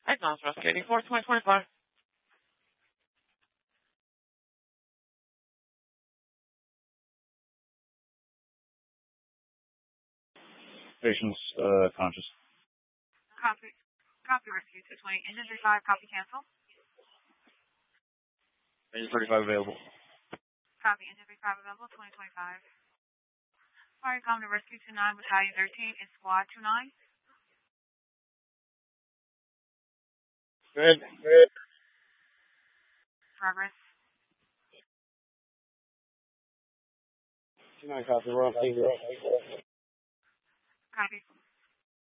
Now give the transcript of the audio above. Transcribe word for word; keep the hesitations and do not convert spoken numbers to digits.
Acknowledge Rescue eighty-four, twenty twenty-five. Patient's uh, conscious. Copy. Copy Rescue two twenty. Engine thirty-five, copy cancel. Engine thirty-five available. Copy. Engine thirty-five available, twenty twenty-five. Fire come to Rescue two nine, Battalion thirteen, in Squad two nine. Good, good. Progress. two nine copy, we're on. Copy.